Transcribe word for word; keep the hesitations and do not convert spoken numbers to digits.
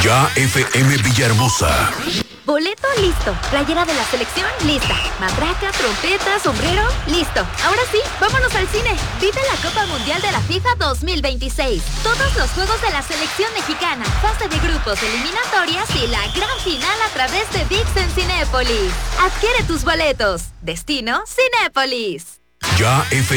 Ya F M Villahermosa. Boleto listo. Playera de la selección lista. Matraca, trompeta, sombrero, listo. Ahora sí, vámonos al cine. Vive la Copa Mundial de la FIFA dos mil veintiséis. Todos los juegos de la selección mexicana, fase de grupos, eliminatorias y la gran final a través de ViX en Cinépolis. Adquiere tus boletos. Destino Cinépolis. Ya F